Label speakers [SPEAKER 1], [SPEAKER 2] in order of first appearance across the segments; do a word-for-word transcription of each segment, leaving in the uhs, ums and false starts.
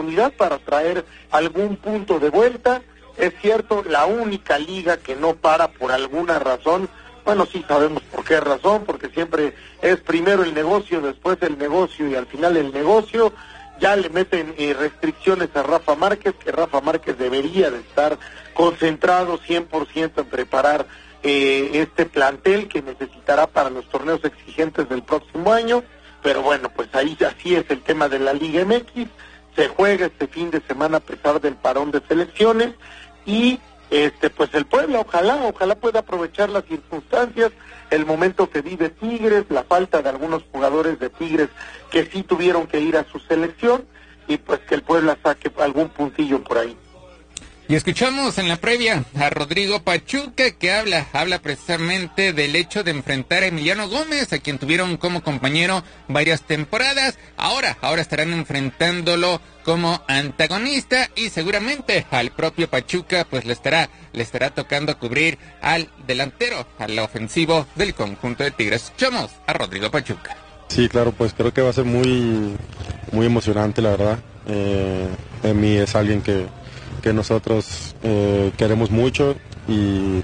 [SPEAKER 1] oportunidad para traer algún punto de vuelta. Es cierto, la única liga que no para por alguna razón, bueno, sí sabemos por qué razón, porque siempre es primero el negocio, después el negocio y al final el negocio. Ya le meten eh, restricciones a Rafa Márquez, que Rafa Márquez debería de estar concentrado cien por ciento en preparar eh, este plantel que necesitará para los torneos exigentes del próximo año. Pero bueno, pues ahí así es el tema de la Liga M X. Se juega este fin de semana a pesar del parón de selecciones. Y este pues el Puebla, ojalá, ojalá pueda aprovechar las circunstancias, el momento que vive Tigres, la falta de algunos jugadores de Tigres que sí tuvieron que ir a su selección, y pues que el Puebla saque algún puntillo por ahí.
[SPEAKER 2] Y escuchamos en la previa a Rodrigo Pachuca, que habla, habla precisamente del hecho de enfrentar a Emiliano Gómez, a quien tuvieron como compañero varias temporadas. Ahora, ahora estarán enfrentándolo como antagonista, y seguramente al propio Pachuca pues le estará, le estará tocando cubrir al delantero, al ofensivo del conjunto de Tigres. Escuchamos a Rodrigo Pachuca.
[SPEAKER 3] Sí, claro, pues creo que va a ser muy, muy emocionante, la verdad. Eh, Emi es alguien que que nosotros eh, queremos mucho, y,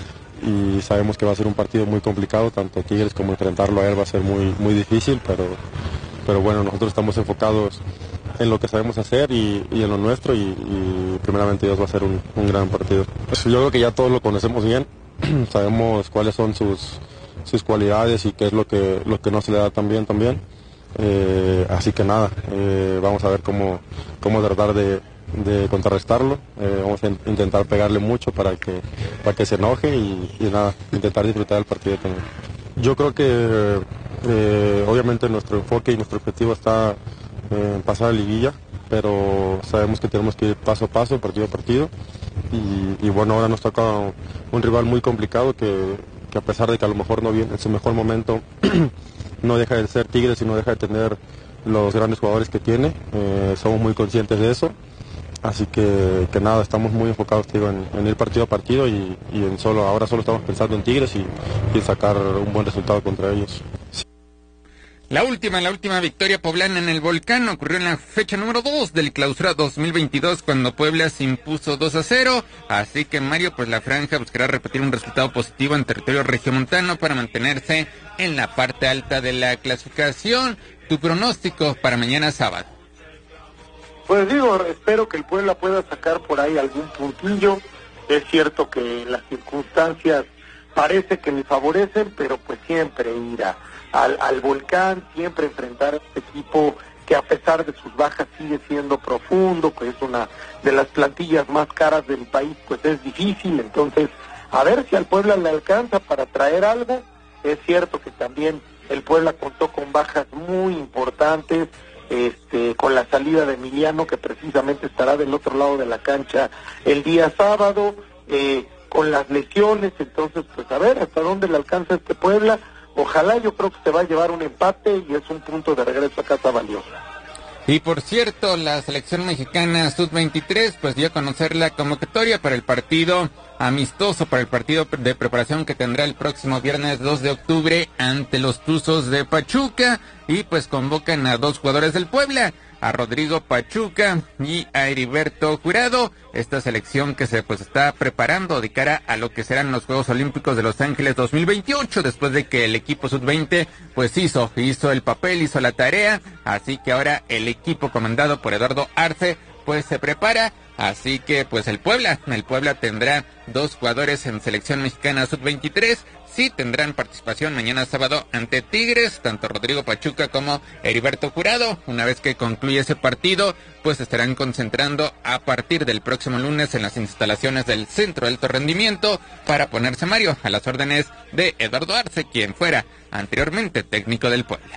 [SPEAKER 3] y sabemos que va a ser un partido muy complicado, tanto Tigres como enfrentarlo a él va a ser muy, muy difícil, pero, pero bueno, nosotros estamos enfocados en lo que sabemos hacer y, y en lo nuestro, y, y primeramente Dios va a ser un, un gran partido. Pues yo creo que ya todos lo conocemos bien, sabemos cuáles son sus, sus cualidades y qué es lo que, lo que no se le da tan bien también, eh, así que nada, eh, vamos a ver cómo, cómo tratar de de contrarrestarlo. Eh, vamos a intentar pegarle mucho para que para que se enoje, y, y nada, intentar disfrutar del partido también. Yo creo que eh, obviamente nuestro enfoque y nuestro objetivo está eh, en pasar a liguilla, pero sabemos que tenemos que ir paso a paso, partido a partido, y, y bueno, ahora nos toca un rival muy complicado que, que a pesar de que a lo mejor no viene en su mejor momento, no deja de ser Tigres y no deja de tener los grandes jugadores que tiene. Eh, somos muy conscientes de eso. Así que, que nada, estamos muy enfocados, digo, en, en ir partido a partido, y, y en solo ahora solo estamos pensando en Tigres y, y sacar un buen resultado contra ellos. Sí.
[SPEAKER 2] La última, la última victoria poblana en el Volcán ocurrió en la fecha número dos del Clausura dos mil veintidós, cuando Puebla se impuso dos a cero, así que Mario, pues la franja buscará repetir un resultado positivo en territorio regiomontano para mantenerse en la parte alta de la clasificación. Tu pronóstico para mañana sábado.
[SPEAKER 1] Pues digo, espero que el Puebla pueda sacar por ahí algún puntillo. Es cierto que las circunstancias parece que le favorecen, pero pues siempre ir a, al, al Volcán, siempre enfrentar a este equipo que a pesar de sus bajas sigue siendo profundo, que es una de las plantillas más caras del país, pues es difícil. Entonces, a ver si al Puebla le alcanza para traer algo. Es cierto que también el Puebla contó con bajas muy importantes, Este, con la salida de Emiliano, que precisamente estará del otro lado de la cancha el día sábado, eh, con las lesiones. Entonces, pues a ver hasta dónde le alcanza este Puebla. Ojalá, yo creo que se va a llevar un empate y es un punto de regreso a casa valioso.
[SPEAKER 2] Y por cierto, la selección mexicana sub veintitrés pues dio a conocer la convocatoria para el partido amistoso, para el partido de preparación que tendrá el próximo viernes dos de octubre ante los Tuzos de Pachuca, y pues convocan a dos jugadores del Puebla, a Rodrigo Pachuca y a Heriberto Jurado. Esta selección que se pues está preparando de cara a lo que serán los Juegos Olímpicos de Los Ángeles dos mil veintiocho, después de que el equipo sub veinte pues hizo, hizo el papel, hizo la tarea, así que ahora el equipo comandado por Eduardo Arce pues se prepara, así que pues el Puebla, el Puebla tendrá dos jugadores en selección mexicana sub veintitrés, sí tendrán participación mañana sábado ante Tigres, tanto Rodrigo Pachuca como Heriberto Jurado. Una vez que concluya ese partido, pues estarán concentrando a partir del próximo lunes en las instalaciones del Centro de Alto Rendimiento para ponerse, Mario, a las órdenes de Eduardo Arce, quien fuera anteriormente técnico del Puebla.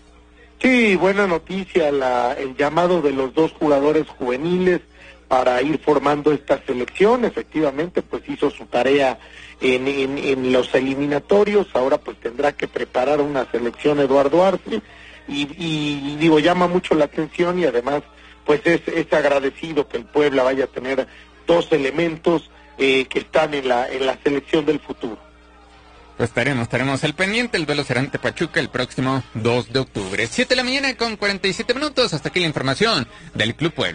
[SPEAKER 1] Sí, buena noticia la, el llamado de los dos jugadores juveniles para ir formando esta selección. Efectivamente, pues hizo su tarea en, en, en los eliminatorios, ahora pues tendrá que preparar una selección Eduardo Arce, y, y digo, llama mucho la atención, y además pues es, es agradecido que el Puebla vaya a tener dos elementos eh, que están en la, en la selección del futuro.
[SPEAKER 2] Pues estaremos, estaremos al pendiente. El duelo será ante Pachuca el próximo dos de octubre. siete de la mañana con cuarenta y siete minutos. Hasta aquí la información del Club Puebla.